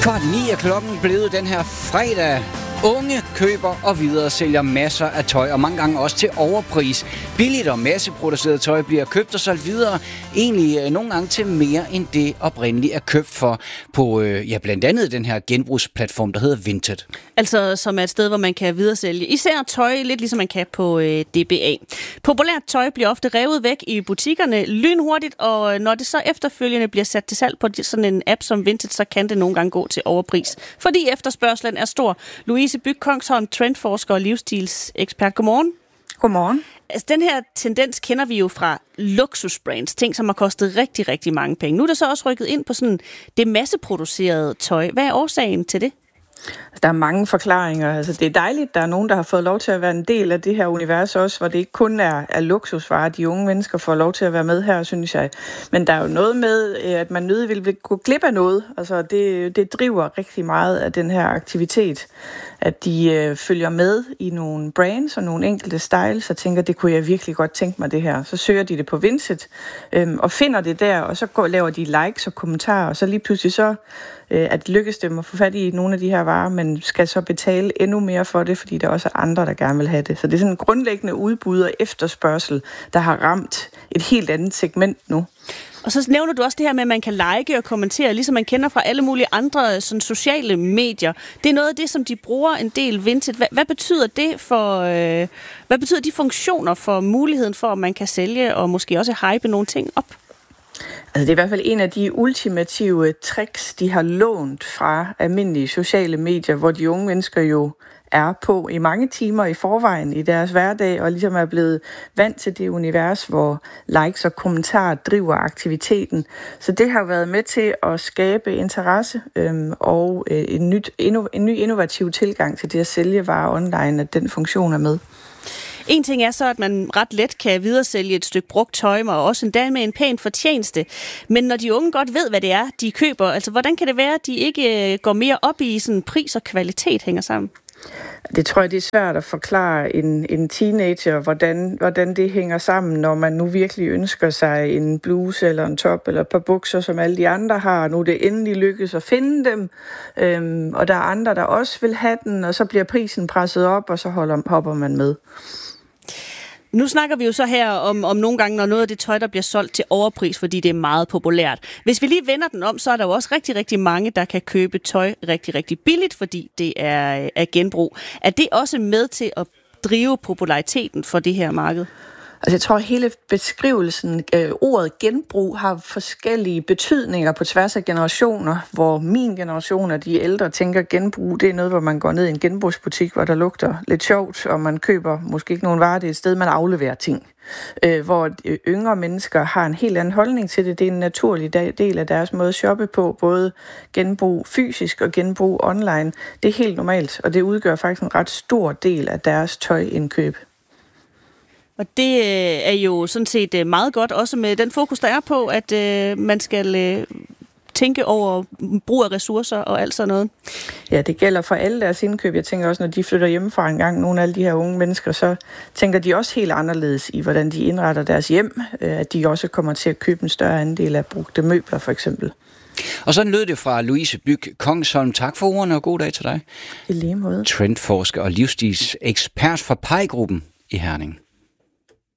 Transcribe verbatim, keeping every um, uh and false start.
Kvart ni er klokken blevet den her fredag. Unge køber og videre sælger masser af tøj, og mange gange også til overpris. Billigt og masseproduceret tøj bliver købt og solgt videre, egentlig nogle gange til mere end det oprindeligt er købt for på ja, blandt andet den her genbrugsplatform, der hedder Vinted. Altså som er et sted, hvor man kan videresælge især tøj, lidt ligesom man kan på øh, D B A. Populært tøj bliver ofte revet væk i butikkerne lynhurtigt, og når det så efterfølgende bliver sat til salg på sådan en app som Vinted, så kan det nogle gange gå til overpris, fordi efterspørgslen er stor. Louise Byg Kongsholm, trendforsker og livsstilsekspert. Godmorgen. Godmorgen. Altså, den her tendens kender vi jo fra luksusbrands, ting som har kostet rigtig, rigtig mange penge. Nu er der så også rykket ind på sådan det masseproducerede tøj. Hvad er årsagen til det? Der er mange forklaringer. Altså, det er dejligt, der er nogen, der har fået lov til at være en del af det her univers også, hvor det ikke kun er, er luksusvarer. De unge mennesker får lov til at være med her, synes jeg. Men der er jo noget med, at man nødt vil gå glip af noget. Altså, det, det driver rigtig meget af den her aktivitet. At de øh, følger med i nogle brands og nogle enkelte styles, og tænker, det kunne jeg virkelig godt tænke mig det her. Så søger de det på Vinted øh, og finder det der, og så går, laver de likes og kommentarer, og så lige pludselig så øh, at lykkes dem at få fat i nogle af de her varer, men skal så betale endnu mere for det, fordi der også er andre, der gerne vil have det. Så det er sådan en grundlæggende udbud og efterspørgsel, der har ramt et helt andet segment nu. Og så nævner du også det her med, at man kan like og kommentere, ligesom man kender fra alle mulige andre sådan, sociale medier. Det er noget af det, som de bruger en del Vinted. Hvad, hvad betyder det for, øh, hvad betyder de funktioner for muligheden for, at man kan sælge og måske også hype nogle ting op? Altså, det er i hvert fald en af de ultimative tricks, de har lånt fra almindelige sociale medier, hvor de unge mennesker jo er på i mange timer i forvejen i deres hverdag, og ligesom er blevet vant til det univers, hvor likes og kommentarer driver aktiviteten. Så det har været med til at skabe interesse øhm, og øh, en, nyt, endnu, en ny innovativ tilgang til det at sælge varer online, at den funktion er med. En ting er så, at man ret let kan videresælge et stykke brugt tøj, og også endda med en pæn fortjeneste. Men når de unge godt ved, hvad det er, de køber, altså hvordan kan det være, at de ikke går mere op i sådan pris og kvalitet hænger sammen? Det tror jeg, det er svært at forklare en, en teenager, hvordan, hvordan det hænger sammen, når man nu virkelig ønsker sig en bluse eller en top eller et par bukser, som alle de andre har. Nu er det endelig lykkes at finde dem, øhm, og der er andre, der også vil have den, og så bliver prisen presset op, og så holder, hopper man med. Nu snakker vi jo så her om, om nogle gange, når noget af det tøj, der bliver solgt til overpris, fordi det er meget populært. Hvis vi lige vender den om, så er der jo også rigtig, rigtig mange, der kan købe tøj rigtig, rigtig billigt, fordi det er, er genbrug. Er det også med til at drive populariteten for det her marked? Altså jeg tror, at hele beskrivelsen, øh, ordet genbrug, har forskellige betydninger på tværs af generationer, hvor min generation og de ældre tænker, at genbrug, det er noget, hvor man går ned i en genbrugsbutik, hvor der lugter lidt sjovt, og man køber måske ikke nogen varer, det er et sted, man afleverer ting. Øh, hvor yngre mennesker har en helt anden holdning til det. Det er en naturlig del af deres måde at shoppe på, både genbrug fysisk og genbrug online. Det er helt normalt, og det udgør faktisk en ret stor del af deres tøjindkøb. Og det er jo sådan set meget godt, også med den fokus, der er på, at øh, man skal øh, tænke over brug af ressourcer og alt sådan noget. Ja, det gælder for alle deres indkøb. Jeg tænker også, når de flytter hjemmefra en gang, nogle af alle de her unge mennesker, så tænker de også helt anderledes i, hvordan de indretter deres hjem, øh, at de også kommer til at købe en større andel af brugte møbler, for eksempel. Og sådan lød det fra Louise Byg Kongsholm. Tak for ordene, og god dag til dig. I lige måde. Trendforsker og livsstilsekspert fra Pejgruppen i Herning.